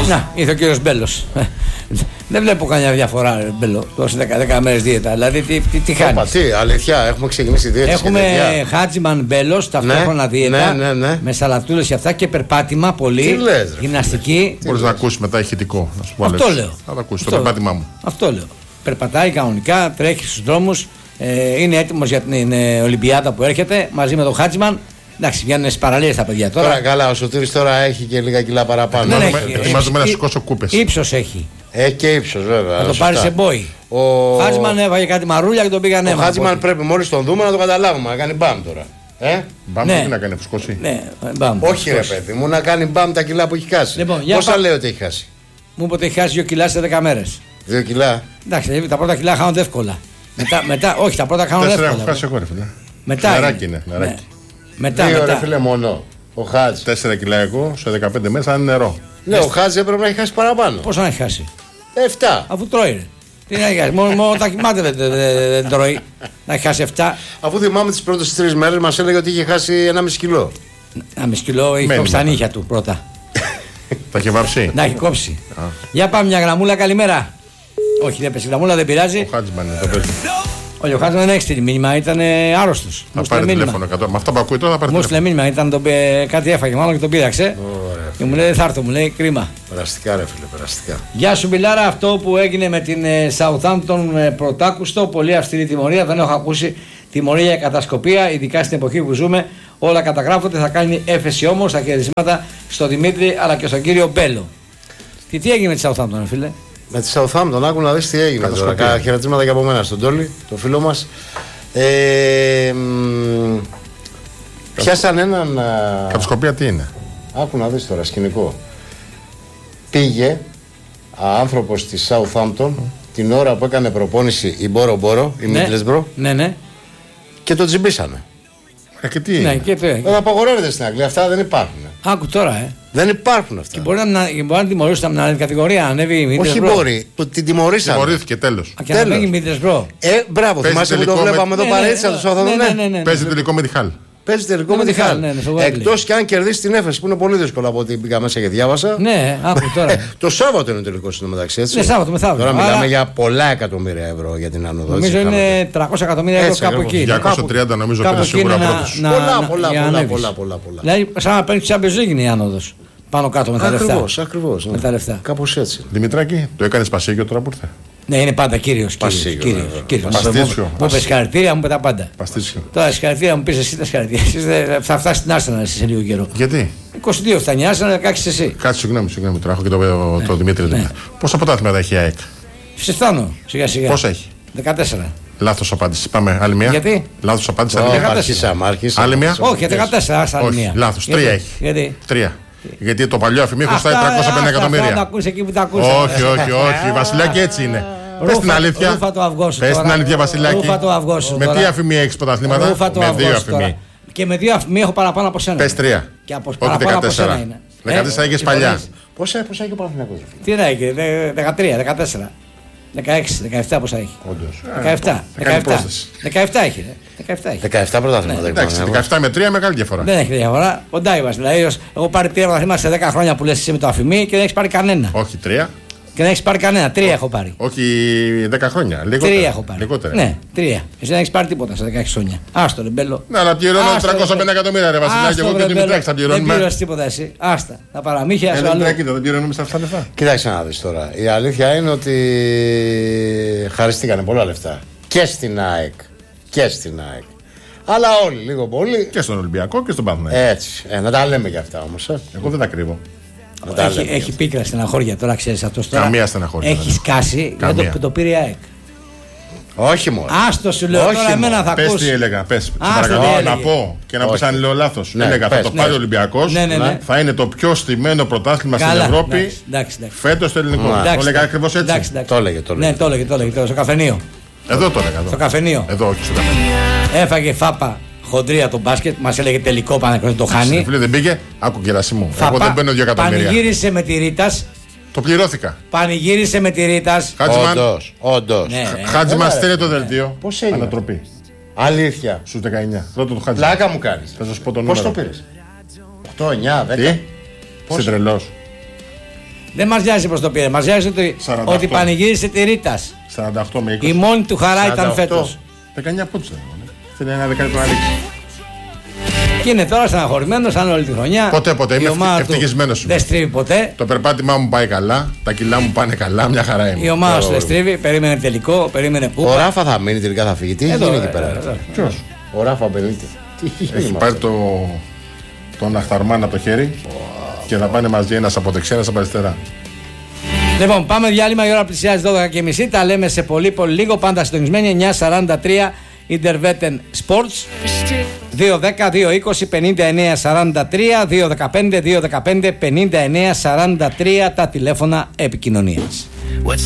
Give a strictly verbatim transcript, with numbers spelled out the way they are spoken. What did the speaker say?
Να, ήρθε ο κύριος Μπέλος. Δεν βλέπω καμιά διαφορά, ρε, Μπέλο. Τόσε δέκα μέρες δίαιτα. Δηλαδή, τι, τι, τι χάνεις. Τι, αλήθεια, έχουμε ξεκινήσει δίαιτα. Έχουμε Χάτζιμαν Μπέλος, ταυτόχρονα ναι, δίαιτα. Ναι, ναι, ναι. Με σαλατούλες και αυτά και περπάτημα πολύ. Τι λες, γυμναστική. Μπορείς να ακούσεις μετά ηχητικό. Να σου πω Αυτό λέω. Θα το ακούσεις, το περπάτημά μου. Αυτό λέω. Περπατάει κανονικά, τρέχει στους δρόμους. Ε, είναι έτοιμος για την ε, Ολυμπιάδα που έρχεται μαζί με τον Χάτζιμαν. Εντάξει, βγαίνουν στις παραλίες τα παιδιά τώρα. Τώρα καλά, ο Σωτήρης τώρα έχει και λίγα κιλά παραπάνω. Ετοιμάζομαι να σηκώσω κούπες. Ύψος έχει. Έχει και ύψος, βέβαια. Θα το πάρει σε μπόι. Ο Χάτζιμαν έβαγε κάτι μαρούλια και τον πήγαν έβαγε. Ο Χάτζιμαν πρέπει μόλις τον δούμε να το καταλάβουμε. Να κάνει μπαμ τώρα. Ε? Μπαμ, ναι. τι να κάνει, φουσκώσει. Ναι, μπαμ. Όχι, ρε παιδί μου, να κάνει μπαμ τα κιλά που έχει χάσει. Λοιπόν, πόσα πα... λέει ότι έχει χάσει. Μου είπε ότι έχει χάσει δύο κιλά σε δέκα μέρες. Δύο κιλά. Εντάξει, τα πρώτα κιλά χάνονται εύκολα. μετά, μετά, όχι, τα πρώτα χάνονται εύκολα. Τέσσερα έχω χάσει εγώ, ρε φίλε. Μετά. Νεράκι είναι. Νεράκι. Ναι. Μετά, δύο, μετά. ρε φίλε, μόνο. Ο Χάτζ. Τέσσερα κιλά εγώ σε δεκαπέντε μέρες είναι νερό. Ναι, ο Χάτζ έπρεπε να έχει χάσει παραπάνω. Πόσο να έχει χάσει. Εφτά. Αφού τρώει. Ρε. Τι να έχει χάσει. Μόνο, μόνο τα κοιμάται δεν, δεν, δεν τρώει. Να έχει χάσει εφτά. Αφού θυμάμαι τις πρώτες τρεις μέρες μας έλεγε ότι είχε χάσει ένα μισή κιλό. Ένα μισή κιλό έχει κόψει τα νύχια του πρώτα. Τα έχει βάψει. Να έχει κόψει. Για πάμε μια γραμμούλα, καλημέρα. Όχι, δεν πέσει γραμμούλα, δεν πειράζει. Ο Χάτζιμαν είναι το παιδί. Ο Χάτζιμαν δεν έχει στείλει μήνυμα, ήταν άρρωστος. Θα πάρει τηλέφωνο εκατό. Με αυτά που ακούει τώρα θα πάρει μου τηλέφωνο. στείλε μήνυμα, ήταν τον, κάτι έφαγε μάλλον και τον πείραξε. Ωραία, και μου λέει δεν θα έρθω, μου λέει κρίμα. Περαστικά, ρε φίλε, περαστικά. Γεια σου, Μπιλάρα. Αυτό που έγινε με την ε, Southampton ε, πρωτάκουστο, πολύ αυστηρή τιμωρία. Δεν έχω ακούσει τιμωρία για κατασκοπία, ειδικά στην εποχή που ζούμε. Όλα καταγράφονται. Θα κάνει έφεση όμως τα χαιρετίσματα στον Δημήτρη αλλά και στον κύριο Μπέλο. Τι, τι έγινε με τη Southampton, φίλε. Με τη Southampton, άκου να δεις τι έγινε τώρα. Κα, χαιρετίσματα και από μένα στον Τόλι, το φίλο μας. Ε, μ, πιάσαν έναν. Κατασκοπία τι είναι. Άκου να δεις τώρα, σκηνικό. Πήγε α, άνθρωπος της Southampton mm. την ώρα που έκανε προπόνηση η Μπόρο Μπόρο, η ναι. Middlesbrough. Ναι, ναι. Και το τζιμπήσανε. Ε, και τι ναι, και το δεν απαγορεύεται στην Αγγλία, αυτά δεν υπάρχουν. Άκου τώρα, ε. Δεν υπάρχουν αυτά. Και μπορεί να, μπορεί να τιμωρήσουν από την άλλη κατηγορία, ανέβει η Middlesbrough. Όχι μπορεί, το, την τιμωρήσανε. Τιμωρήθηκε τέλος. Και να βγει η Middlesbrough. Ε, μπράβο, θυμάσαι που το βλέπαμε εδώ παρέτσα του Southampton. Παίζει τελικό με τη Χάλ. Παίζει τελικό με τη Χάλ. Εκτός και αν κερδίσει την Έφεση που είναι πολύ δύσκολο από ό,τι μπήκα μέσα και διάβασα. Ναι, άκου τώρα. Το Σάββατο είναι τελικό στο μεταξύ, έτσι. Ναι, Σάββατο μεθαύριο. Τώρα μιλάμε για πολλά εκατομμύρια ευρώ για την άνοδο. Νομίζω είναι τριακόσια εκατομμύρια ευρώ κάπου εκεί. διακόσια τριάντα νομίζω ότι είναι σίγουρα πρώτος. Πολλά, πολλά, πολλά. Δηλαδή, σαν να παίρνει τη Champions League είναι η άνοδος. Πάνω κάτω με τα λεφτά. Ακριβώς, ακριβώς. Με τα λεφτά. Κάπως έτσι. Δημητράκη, το έκανε σπασίγιο τώρα που ήρθε. Ναι, είναι πάντα κύριος. Πασίγιο. Παστίτσιο. Μου είπε συγχαρητήρια, μου είπε τα πάντα. Παστίτσιο. Τώρα συγχαρητήρια μου πει εσύ τα συγχαρητήρια. Θα φτάσει στην Arsenal εσύ σε λίγο καιρό. Γιατί? είκοσι δύο φτάνει η Arsenal, δεκαέξι εσύ. Κάτσε, συγγνώμη, συγγνώμη. Τώρα έχω και το Δημήτρη. Πόσα πρωτάθληματα έχει η ΑΕΚ? Συστάνω σιγά σιγά. Πόσα έχει? δεκατέσσερα. Λάθος απάντηση. Πάμε άλλη μία. Γιατί? Λάθος απάντηση. Άλλη μία. Όχι, δεκατέσσερα. Όχι, λάθος. Τρία έχει. Γιατί? Τρία. Γιατί το παλιό αφημί χρωστάει τριακόσια πενήντα εκατομμύρια. Αυτά τα ακούς εκεί που τα ακούς. Όχι, όχι, όχι. Βασιλάκι έτσι είναι. Πες την αλήθεια. Ρούφα το αυγό σου. Πες την αλήθεια, Βασιλάκι. Ρούφα το αυγό σου. Με τι αφημί έχεις πρωταθλήματα? Ρούφα το με αυγό δύο σου αφημί. Και με δύο αφημί έχω παραπάνω από σένα. Πες τρία. Και από Όχι δεκατέσσερα. είναι. δεκατέσσερα έχεις παλιά. Πόσα έχει ο Παναθηναϊκός? Τι να έχει, δεκατρία, δεκατέσσερα. δεκαέξι, δεκαεπτά πόσα έχει. Όντως. δεκαεπτά, δεκαεπτά. δεκαεπτά έχει. δεκαεπτά πρωταθλήματα. Εντάξει, δεκαεπτά με τρία μεγάλη διαφορά. Δεν έχει διαφορά. Ο Ντάιβας. Δηλαδή, έχω πάρει τρία πρωταθλήματα σε δέκα χρόνια που λες εσύ με το αφημί και δεν έχει πάρει κανένα. Όχι τρία. Και δεν έχει πάρει κανένα. Τρία έχω πάρει. Όχι δέκα χρόνια. Λιγότερα. Τρία έχω πάρει. Λιγότερα. Ναι, τρία. Εσύ δεν έχει πάρει τίποτα σε δεκαέξι χρόνια. Άστο ρε Μπέλο. Ναι, αλλά πληρώνω τριακόσια πενήντα εκατομμύρια ρε Βασιλάκι. Εγώ και ο Δημητράκης θα πληρώνουμε. Δεν πληρώνεις τίποτα εσύ. Άστα. Τα παραμύθια σου αλλού. Δεν πληρώνουμε στα αυτά λεφτά. Κοίταξε να δεις τώρα. Η αλήθεια είναι ότι χαριστήκανε πολλά λεφτά. Και στην ΑΕΚ. Και στην ΑΕΚ. Αλλά όλοι λίγο πολύ. Και στον Ολυμπιακό και στον Παναθηναϊκό. Έτσι. Ε, να τα λέμε και αυτά όμως. Ε. Εγώ δεν τα κρύβω. Έχει, έχει πίκρα στεναχώρια τώρα, ξέρεις αυτό τώρα. Καμία στεναχώρια. Έχει σκάσει για το που το πήρε η ΑΕΚ. Όχι μόνο. Άστο σου λέω τώρα, εμένα θα πες ακούσει. τι έλεγα, πες. Άστο, Παρακαλώ να πω και να πεις αν λέω λάθος. Ναι, έλεγα πες, θα το ναι. πάρει ο Ολυμπιακός. Ναι, ναι, ναι. Θα είναι το πιο στημένο πρωτάθλημα στην Καλά, Ευρώπη εντάξει, εντάξει, εντάξει. φέτος στο ελληνικό. Εντάξει, Το έλεγα ακριβώς έτσι. εντάξει, εντάξει. Το έλεγε, το έλεγε. Ναι, το έλεγε, το έλεγε, το έλεγε, στο καφενείο. Εδώ το έλεγα. Στο καφενείο. Εδώ, όχι στο καφενείο. Έφαγε φάπα χοντρία το μπάσκετ, μας έλεγε τελικό Παναθηναϊκός το χάνει. Φίλε δεν πήγε, άκου κερασί μου. Εγώ δεν μπαίνω δύο εκατομμύρια. Πανηγύρισε με τη Ρίτας. Το πληρώθηκα. Πανηγύρισε με τη Ρίτας. Όντως, όντως. Ναι, ναι. Χάτζιμαν στέλνει το δελτίο. Πώς έγινε? Ανατροπή. Αλήθεια. Στους δεκαεννιά. Ρώτα το Χάτζιμαν. Πλάκα μου κάνεις. Θα σας πω το Πώς νούμερο. το πήρες? οκτώ, εννιά, δέκα. Τι? Είσαι τρελός. Δεν μας νοιάζει πως το πήρε. Μας νοιάζει ότι, ότι πανηγύρισε τη Ρίτας. σαράντα οκτώ με είκοσι. Η μόνη του χαρά σαράντα οκτώ. ήταν φέτος. δεκαεννιά πόντους ήταν. Θέλει ένα δεκάλεπτο να ρίξει. Και είναι τώρα στεναχωρημένος, σαν όλη τη χρονιά. Ποτέ, ποτέ. Είμαι ευτυχισμένος. Δεν στρίβει ποτέ. Το περπάτημά μου πάει καλά. Τα κιλά μου πάνε καλά. Μια χαρά είμαι. Η ομάδα σου δεν στρίβει. Περίμενε τελικό. Περίμενε κούπα. Ο Ράφα θα μείνει τελικά, θα φύγει. Τι Εδώ, γίνει ε, εκεί πέρα. ε, ε, Ποιος? Ο Ράφα Μπενίτε. Έχει πάρει το, τον Αχταρμάν από το χέρι και θα πάνε μαζί ένας από δεξιά, ένας από αριστερά. Λοιπόν, πάμε διάλειμμα. Η ώρα πλησιάζει δώδεκα και μισή. Τα λέμε σε πολύ πολύ λίγο. Πάντα συντονισμένοι. εννιά σαράντα τρία Intervetten Sports. δύο δέκα δύο είκοσι πενήντα εννέα σαράντα τρία, δύο δεκαπέντε δύο δεκαπέντε πενήντα εννέα σαράντα τρία τα τηλέφωνα επικοινωνίας.